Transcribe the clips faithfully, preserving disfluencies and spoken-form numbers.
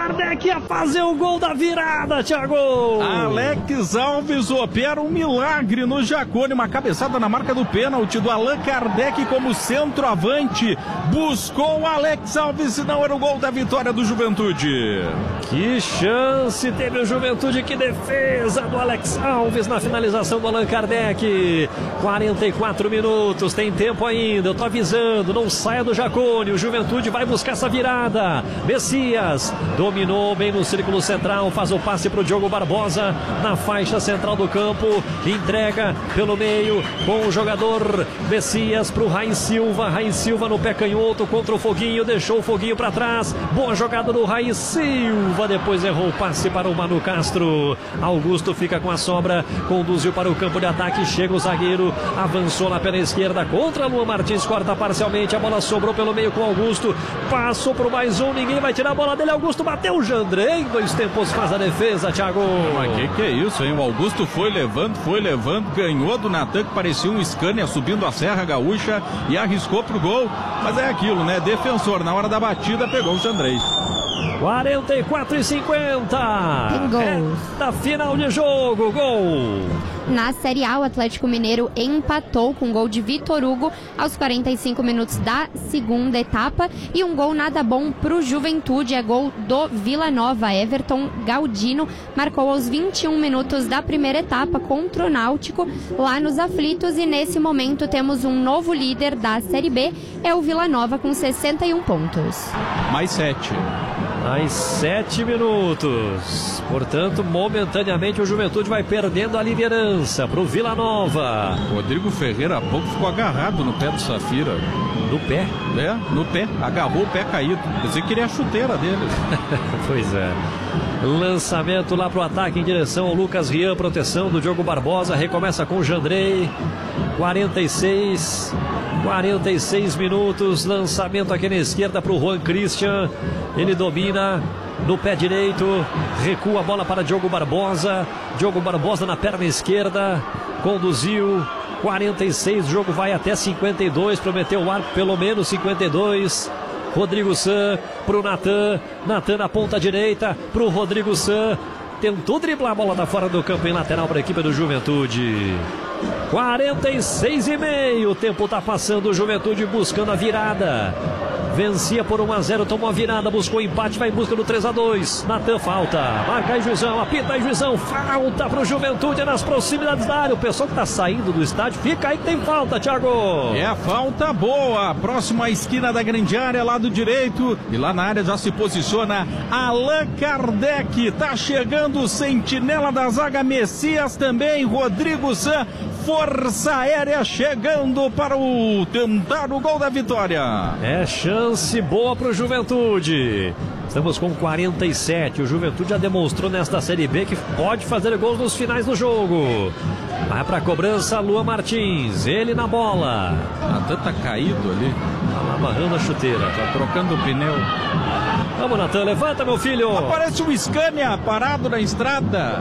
Kardec ia fazer o gol da virada, Thiago. Alex Alves opera um milagre no Jacone, uma cabeçada na marca do pênalti do Allan Kardec como centroavante. Buscou o Alex Alves e não era o gol da vitória do Juventude. Que chance teve o Juventude, que defesa do Alex Alves na finalização do Allan Kardec. quarenta e quatro minutos, tem tempo ainda, eu tô avisando, não saia do Jacone, o Juventude vai buscar essa virada. Messias dominou bem no círculo central, faz o passe pro Diogo Barbosa na faixa central do campo, entrega pelo meio com o jogador Messias pro Raí Silva, Raí Silva no pé canhoto contra o Foguinho, deixou o Foguinho para trás, boa jogada do Raí Silva, depois errou o passe para o Manu Castro. Augusto fica com a sobra, conduziu para o campo de ataque, chega o zagueiro, avançou lá pela esquerda contra Luan Martins, corta parcialmente, a bola sobrou pelo meio com Augusto, passou por mais um, ninguém vai tirar a bola dele, Augusto bateu, o Jandrei, dois tempos faz a defesa, Thiago. Mas que que é isso, hein? O Augusto foi levando, foi levando, ganhou do Natan, que parecia um Scania subindo a Serra Gaúcha e arriscou pro gol, mas é aquilo, né? Defensor, na hora da batida pegou o Jandrei. quarenta e quatro e cinquenta. Tem gol. É da final de jogo, gol. Na Série A, o Atlético Mineiro empatou com um gol de Vitor Hugo aos quarenta e cinco minutos da segunda etapa e um gol nada bom para o Juventude, é gol do Vila Nova. Everton Galdino marcou aos vinte e um minutos da primeira etapa contra o Náutico lá nos aflitos e nesse momento temos um novo líder da Série B, é o Vila Nova com sessenta e um pontos. Mais sete. Mais sete minutos. Portanto, momentaneamente o Juventude vai perdendo a liderança para o Vila Nova. Rodrigo Ferreira há pouco ficou agarrado no pé do Safira. No pé? É, no pé. Agarrou o pé caído. Pensei que queria a chuteira dele. Pois é. Lançamento lá para o ataque em direção ao Lucas Rian. Proteção do Diogo Barbosa. Recomeça com o Jandrei. quarenta e seis. quarenta e seis minutos. Lançamento aqui na esquerda para o Juan Christian. Ele domina no pé direito. Recua a bola para Diogo Barbosa. Diogo Barbosa na perna esquerda. Conduziu. quarenta e seis. O jogo vai até cinquenta e dois. Prometeu o arco pelo menos cinquenta e dois. Rodrigo San para o Natan. Natan na ponta direita para o Rodrigo San. Tentou driblar a bola da fora do campo em lateral para a equipe do Juventude. quarenta e seis e meio. O tempo está passando. O Juventude buscando a virada. Vencia por um a zero, tomou a virada, buscou empate, vai em busca do três a dois. Natan falta, marca aí Juizão, apita aí Juizão, falta pro Juventude nas proximidades da área. O pessoal que tá saindo do estádio, fica aí que tem falta, Thiago. É a falta boa, próxima à esquina da grande área, lado direito, e lá na área já se posiciona Allan Kardec. Tá chegando o sentinela da zaga, Messias também, Rodrigo San. Força aérea chegando para o tentar o gol da vitória. É chance boa para o Juventude. Estamos com quarenta e sete. O Juventude já demonstrou nesta Série B que pode fazer gols nos finais do jogo. Vai para a cobrança Luan Martins. Ele na bola. Natan tá caído ali. Tá lá amarrando a chuteira. Tá trocando o pneu. Vamos, Natan, levanta, meu filho. Aparece um Scania parado na estrada.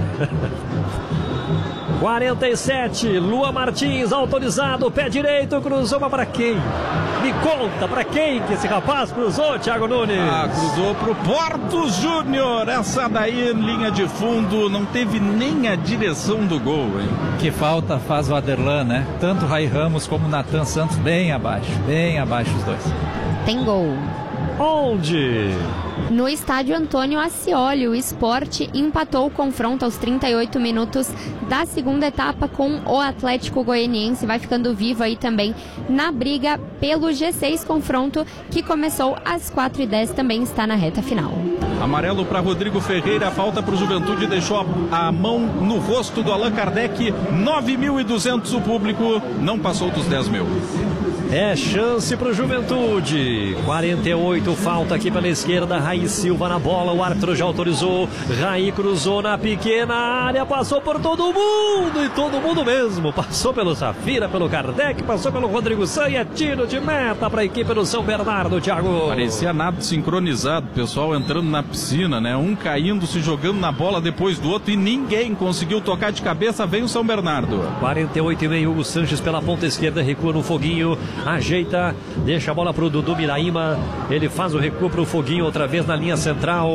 quarenta e sete, Luan Martins autorizado, pé direito, cruzou para quem? Me conta, para quem que esse rapaz cruzou, Thiago Nunes? Ah, cruzou pro Porto Júnior, essa daí linha de fundo, não teve nem a direção do gol, hein? Que falta faz o Aderlan, né? Tanto o Rai Ramos como o Natan Santos bem abaixo, bem abaixo os dois. Tem gol. Onde? No estádio Antônio Ascioli, o Sport empatou o confronto aos trinta e oito minutos da segunda etapa com o Atlético Goianiense. Vai ficando vivo aí também na briga pelo G seis, confronto que começou às quatro e dez, também está na reta final. Amarelo para Rodrigo Ferreira, falta para o Juventude, deixou a, a mão no rosto do Allan Kardec. nove mil e duzentos o público, não passou dos dez mil. É chance para o Juventude. quarenta e oito, falta aqui pela esquerda. Raí Silva na bola, o árbitro já autorizou. Raí cruzou na pequena área, passou por todo mundo, e todo mundo mesmo. Passou pelo Safira, pelo Kardec, passou pelo Rodrigo San, e é tiro de meta para a equipe do São Bernardo, Thiago. Parecia nada sincronizado, pessoal entrando na piscina, né? Um caindo, se jogando na bola depois do outro, e ninguém conseguiu tocar de cabeça. Vem o São Bernardo. quarenta e oito e meio, Hugo Sanches pela ponta esquerda, recua no Foguinho. Ajeita, deixa a bola para o Dudu Miraíma. Ele faz o recuo para o Foguinho outra vez na linha central.